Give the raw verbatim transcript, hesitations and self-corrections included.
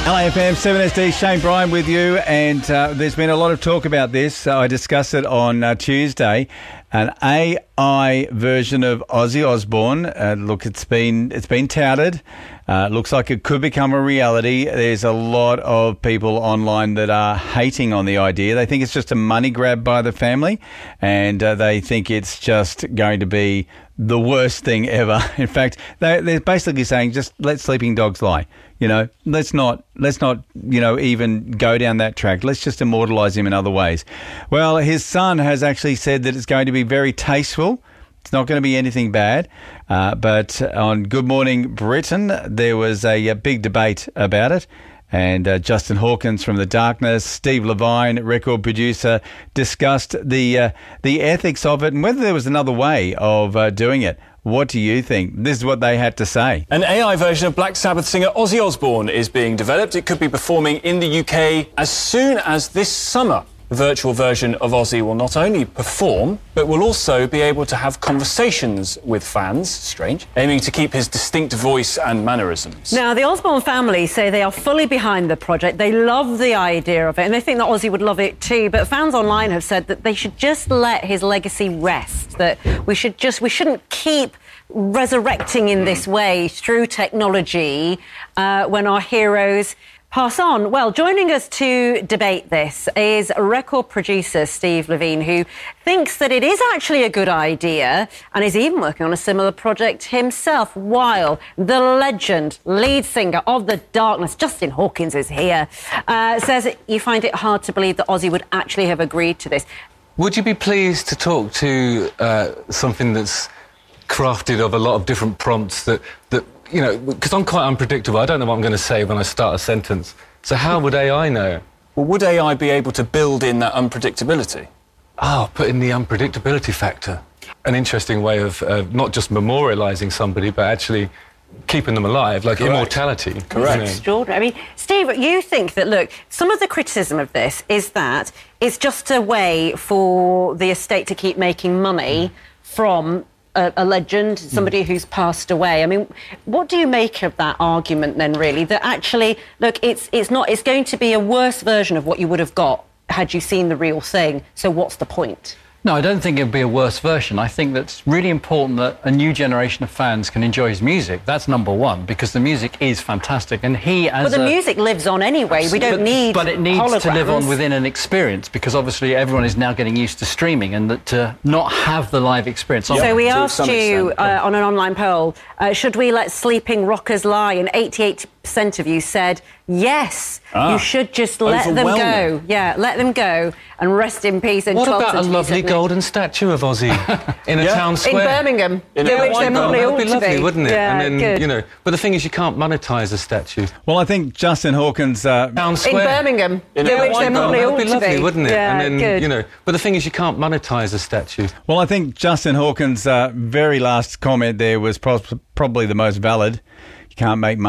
L A F M seven S D, Shane Bryan with you, and uh, there's been a lot of talk about this. Uh, I discussed it on uh, Tuesday. An A I version of Ozzy Osbourne. Uh, look, it's been it's been touted. Uh, looks like it could become a reality. There's a lot of people online that are hating on the idea. They think it's just a money grab by the family, and uh, they think it's just going to be the worst thing ever. In fact, they, they're basically saying just let sleeping dogs lie. You know, let's not, let's not, you know, even go down that track. Let's just immortalise him in other ways. Well, his son has actually said that it's going to be very tasteful. It's not going to be anything bad. Uh, but on Good Morning Britain, there was a, a big debate about it. And uh, Justin Hawkins from The Darkness, Steve Levine, record producer, discussed the uh, the ethics of it and whether there was another way of uh, doing it. What do you think? This is what they had to say. An A I version of Black Sabbath singer Ozzy Osbourne is being developed. It could be performing in the U K as soon as this summer. The virtual version of Ozzy will not only perform, but will also be able to have conversations with fans, strange, aiming to keep his distinct voice and mannerisms. Now, the Osbourne family say they are fully behind the project. They love the idea of it, and they think that Ozzy would love it too. But fans online have said that they should just let his legacy rest, that we should just, we shouldn't keep resurrecting in this way through technology uh, when our heroes pass on. Well, joining us to debate this is record producer Steve Levine, who thinks that it is actually a good idea and is even working on a similar project himself, while the legend, lead singer of The Darkness, Justin Hawkins, is here, uh, says you find it hard to believe that Ozzy would actually have agreed to this. Would you be pleased to talk to uh, something that's crafted of a lot of different prompts that... that you know, because I'm quite unpredictable. I don't know what I'm going to say when I start a sentence. So how would A I know? Well, would A I be able to build in that unpredictability? Oh, put in the unpredictability factor. An interesting way of uh, not just memorialising somebody, but actually keeping them alive, like Correct. Immortality. Correct. It's extraordinary. I mean, Steve, you think that, look, some of the criticism of this is that it's just a way for the estate to keep making money from A, a legend, somebody mm. who's passed away. I mean, what do you make of that argument then, really? That actually, look, it's it's not, it's going to be a worse version of what you would have got had you seen the real thing. So what's the point? No, I don't think it'd be a worse version. I think that's really important that a new generation of fans can enjoy his music. That's number one, because the music is fantastic. And he, as But the a, music lives on anyway. We don't but, need But it needs holograms. to live on within an experience, because obviously everyone is now getting used to streaming, and that to not have the live experience. So yeah, we to asked you extent, uh, yeah. on an online poll, uh, should we let sleeping rockers lie? And eighty-eight percent of you said yes. Ah, you should just let them go. overwhelming. Yeah, let them go and rest in peace. And What about a lovely golden golden statue of Ozzy in a Yeah. town in square? Birmingham, In in a- which Why there not? probably That ought would be to lovely, be. wouldn't it? Yeah, and then, good. you know, but the thing is, you can't monetise a statue. Well, I think Justin Hawkins... Uh, Town In square. Birmingham, In in a- which Why there not? probably That ought would be to lovely, be. wouldn't it? Yeah, and then, good. you know, but the thing is, you can't monetise a statue. well, I think Justin Hawkins' uh, very last comment there was pro- probably the most valid. You can't make money